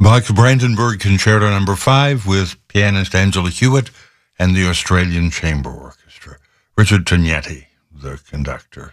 Bach Brandenburg Concerto No. 5 with pianist Angela Hewitt and the Australian Chamber Orchestra. Richard Tognetti, the conductor.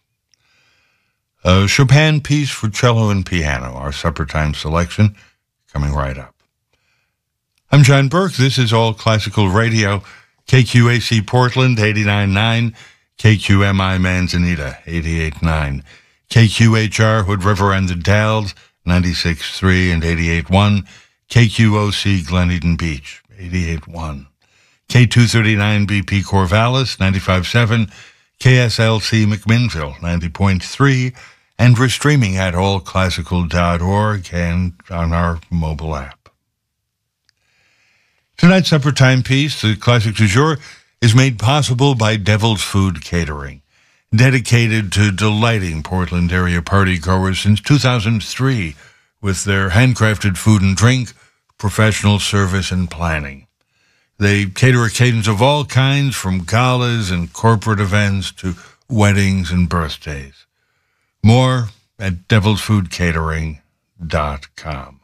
A Chopin piece for cello and piano, our supper time selection, coming right up. I'm John Burke. This is All Classical Radio, KQAC Portland, 89.9, KQMI Manzanita, 88.9, KQHR Hood River and the Dalles, 96.3 and 88.1, KQOC Glen Eden Beach, 88.1, K239BP Corvallis, 95.7, KSLC McMinnville, 90.3, and we're streaming at allclassical.org and on our mobile app. Tonight's supper time piece, the Classic du Jour, is made possible by Devil's Food Catering, dedicated to delighting Portland area partygoers since 2003 with their handcrafted food and drink, professional service, and planning. They cater occasions of all kinds, from galas and corporate events to weddings and birthdays. More at devilsfoodcatering.com.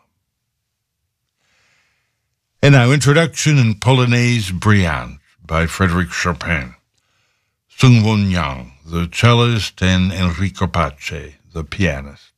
And now, Introduction in Polonaise Brillante by Frédéric Chopin. Sung Won Yang, the cellist, and Enrico Pace, the pianist.